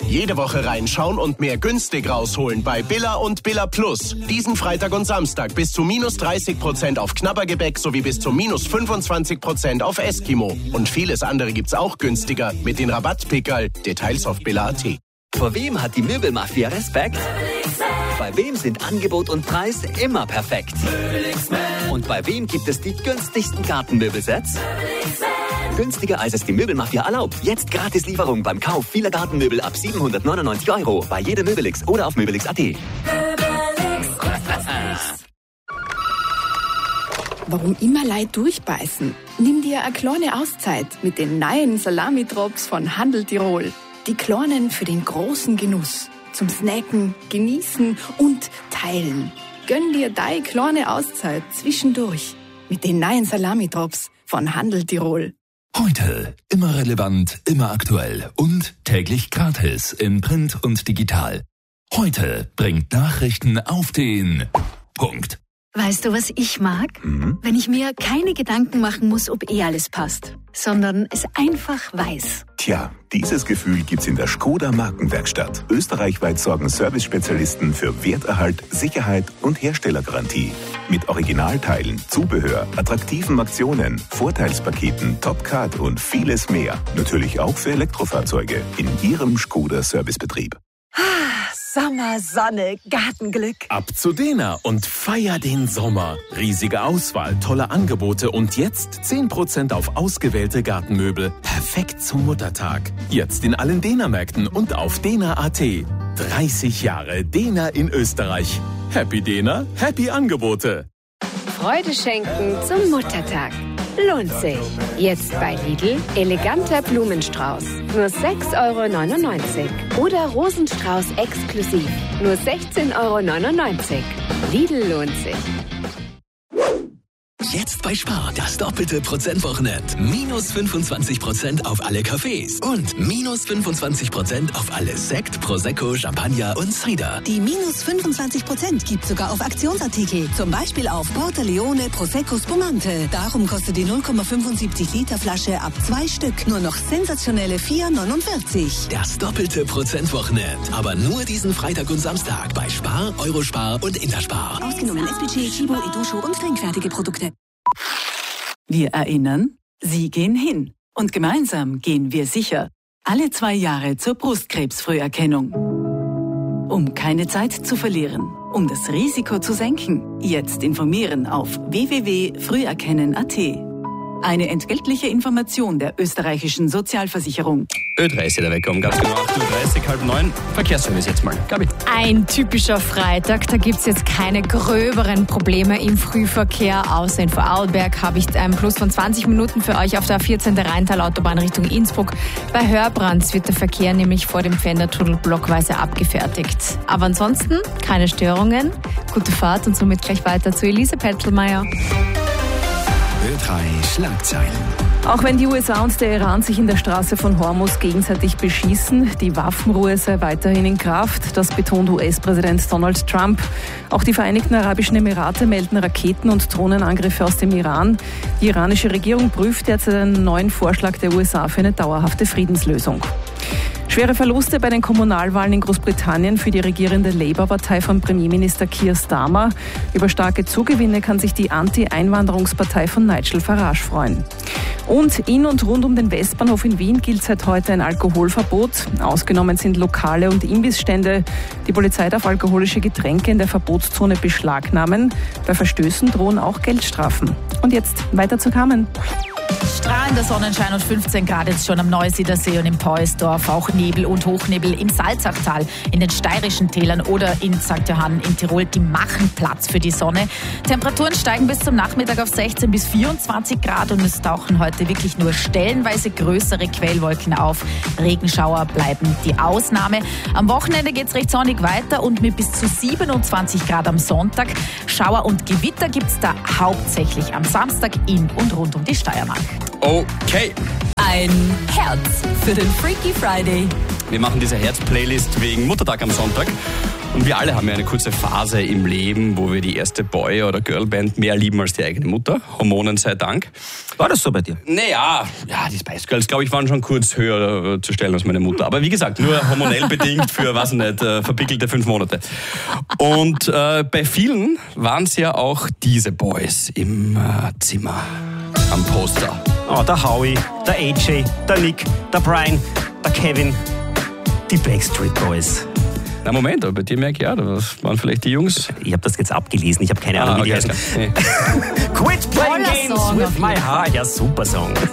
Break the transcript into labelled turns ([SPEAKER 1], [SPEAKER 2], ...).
[SPEAKER 1] Jede Woche reinschauen und mehr günstig rausholen bei Billa und Billa Plus. Diesen Freitag und Samstag bis zu minus 30% auf Knabbergebäck sowie bis zu minus 25% auf Eskimo. Und vieles andere gibt's auch günstiger mit den Rabattpickerl. Details auf billa.at.
[SPEAKER 2] Vor wem hat die Möbelmafia Respekt? Bei wem sind Angebot und Preis immer perfekt? Und bei wem gibt es die günstigsten Gartenmöbelsets? Günstiger als es die Möbelmafia erlaubt. Jetzt gratis Lieferung beim Kauf vieler Gartenmöbel ab 799 € bei jedem Möbelix oder auf möbelix.at.
[SPEAKER 3] Warum immer Leid durchbeißen? Nimm dir eine kleine Auszeit mit den neuen Salami-Drops von Handel Tirol. Die kleinen für den großen Genuss. Zum Snacken, Genießen und Teilen. Gönn dir deine kleine Auszeit zwischendurch mit den neuen Salami-Drops von Handel Tirol.
[SPEAKER 4] Heute immer relevant, immer aktuell und täglich gratis in Print und digital. Heute bringt Nachrichten auf den Punkt.
[SPEAKER 5] Weißt du, was ich mag? Wenn ich mir keine Gedanken machen muss, ob alles passt, sondern es einfach weiß.
[SPEAKER 6] Tja, dieses Gefühl gibt's in der Škoda Markenwerkstatt. Österreichweit sorgen Service-Spezialisten für Werterhalt, Sicherheit und Herstellergarantie. Mit Originalteilen, Zubehör, attraktiven Aktionen, Vorteilspaketen, Top-Card und vieles mehr. Natürlich auch für Elektrofahrzeuge in Ihrem Škoda-Servicebetrieb.
[SPEAKER 7] Sommer, Sonne, Gartenglück.
[SPEAKER 8] Ab zu Dena und feier den Sommer. Riesige Auswahl, tolle Angebote und jetzt 10% auf ausgewählte Gartenmöbel. Perfekt zum Muttertag. Jetzt in allen Dena-Märkten und auf dena.at. 30 Jahre Dena in Österreich. Happy Dena, happy Angebote.
[SPEAKER 9] Freude schenken zum Muttertag. Lohnt sich. Jetzt bei Lidl eleganter Blumenstrauß. Nur 6,99 € Oder Rosenstrauß exklusiv. Nur 16,99 €. Lidl lohnt sich.
[SPEAKER 4] Jetzt bei Spar das doppelte Prozentwochenend. Minus 25% auf alle Cafés und minus 25% auf alle Sekt, Prosecco, Champagner und Cider.
[SPEAKER 10] Die minus 25% gibt sogar auf Aktionsartikel. Zum Beispiel auf Porto Leone Prosecco Spumante. Darum kostet die 0,75 Liter Flasche ab 2 Stück nur noch sensationelle 4,49 €.
[SPEAKER 4] Das doppelte Prozentwochenend. Aber nur diesen Freitag und Samstag bei Spar, Eurospar und Interspar.
[SPEAKER 10] Ausgenommen SPG, Chibo, Edusho und trinkfertige Produkte.
[SPEAKER 11] Wir erinnern, Sie gehen hin. Und gemeinsam gehen wir sicher. Alle 2 Jahre zur Brustkrebsfrüherkennung. Um keine Zeit zu verlieren, um das Risiko zu senken, jetzt informieren auf www.früherkennen.at. Eine entgeltliche Information der österreichischen Sozialversicherung.
[SPEAKER 12] Ö3 ist der Wecker um ganz genau 8:30 Uhr, 8:30. Verkehrsservice jetzt mal. Gabi.
[SPEAKER 13] Ein typischer Freitag, da gibt es jetzt keine gröberen Probleme im Frühverkehr. Außer in Vorarlberg habe ich einen Plus von 20 Minuten für euch auf der 14. Rheintalautobahn Richtung Innsbruck. Bei Hörbrands wird der Verkehr nämlich vor dem Pfändertunnel blockweise abgefertigt. Aber ansonsten keine Störungen. Gute Fahrt und somit gleich weiter zu Elise Pettelmeier.
[SPEAKER 4] Ö3 Schlagzeilen.
[SPEAKER 14] Auch wenn die USA und der Iran sich in der Straße von Hormuz gegenseitig beschießen, die Waffenruhe sei weiterhin in Kraft. Das betont US-Präsident Donald Trump. Auch die Vereinigten Arabischen Emirate melden Raketen- und Drohnenangriffe aus dem Iran. Die iranische Regierung prüft derzeit einen neuen Vorschlag der USA für eine dauerhafte Friedenslösung. Schwere Verluste bei den Kommunalwahlen in Großbritannien für die regierende Labour-Partei von Premierminister Keir Starmer. Über starke Zugewinne kann sich die Anti-Einwanderungspartei von Nigel Farage freuen. Und in und rund um den Westbahnhof in Wien gilt seit heute ein Alkoholverbot. Ausgenommen sind Lokale und Imbissstände. Die Polizei darf alkoholische Getränke in der Verbotszone beschlagnahmen. Bei Verstößen drohen auch Geldstrafen. Und jetzt weiter zu Carmen.
[SPEAKER 15] Strahlender Sonnenschein und 15 Grad jetzt schon am Neusiedlersee und im Poisdorf. Auch Nebel und Hochnebel im Salzachtal, in den steirischen Tälern oder in St. Johann in Tirol. Die machen Platz für die Sonne. Temperaturen steigen bis zum Nachmittag auf 16 bis 24 Grad und es tauchen heute wirklich nur stellenweise größere Quellwolken auf. Regenschauer bleiben die Ausnahme. Am Wochenende geht es recht sonnig weiter und mit bis zu 27 Grad am Sonntag. Schauer und Gewitter gibt es da hauptsächlich am Samstag in und rund um die Steiermark.
[SPEAKER 12] Okay.
[SPEAKER 11] Ein Herz für den Freaky Friday.
[SPEAKER 12] Wir machen diese Herz-Playlist wegen Muttertag am Sonntag. Und wir alle haben ja eine kurze Phase im Leben, wo wir die erste Boy- oder Girlband mehr lieben als die eigene Mutter. Hormonen sei Dank.
[SPEAKER 16] War das so bei dir?
[SPEAKER 12] Naja, die Spice Girls, glaube ich, waren schon kurz höher zu stellen als meine Mutter. Aber wie gesagt, nur hormonell bedingt für, weiß ich nicht, verpickelte 5 Monate. Und bei vielen waren es ja auch diese Boys im Zimmer am Poster.
[SPEAKER 16] Oh, der Howie, der AJ, der Nick, der Brian, der Kevin, die Backstreet Boys.
[SPEAKER 12] Na Moment, aber bei dir merke ich ja, das waren vielleicht die Jungs.
[SPEAKER 16] Ich habe das jetzt abgelesen, ich habe keine Ahnung, wie die heißen.
[SPEAKER 12] Nee.
[SPEAKER 16] Quit playing games with my heart. Ja, super Song.